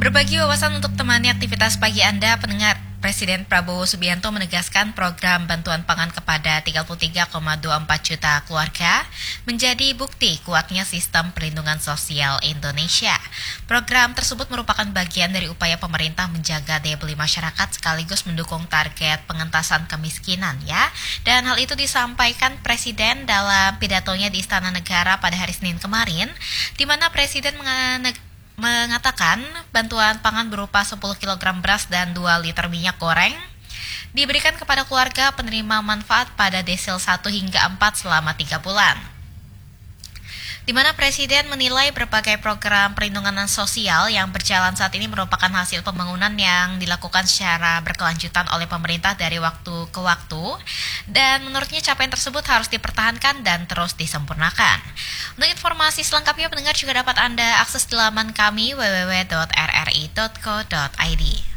Berbagi wawasan untuk temani aktivitas pagi Anda, pendengar. Presiden Prabowo Subianto menegaskan program bantuan pangan kepada 33,24 juta keluarga menjadi bukti kuatnya sistem perlindungan sosial Indonesia. Program tersebut merupakan bagian dari upaya pemerintah menjaga daya beli masyarakat sekaligus mendukung target pengentasan kemiskinan ya. Dan hal itu disampaikan Presiden dalam pidatonya di Istana Negara pada hari Senin kemarin, di mana Presiden mengatakan bantuan pangan berupa 10 kg beras dan 2 liter minyak goreng diberikan kepada keluarga penerima manfaat pada desil 1 hingga 4 selama 3 bulan. Di mana Presiden menilai berbagai program perlindungan sosial yang berjalan saat ini merupakan hasil pembangunan yang dilakukan secara berkelanjutan oleh pemerintah dari waktu ke waktu, dan menurutnya capaian tersebut harus dipertahankan dan terus disempurnakan. Untuk informasi selengkapnya pendengar juga dapat Anda akses di laman kami www.rri.co.id.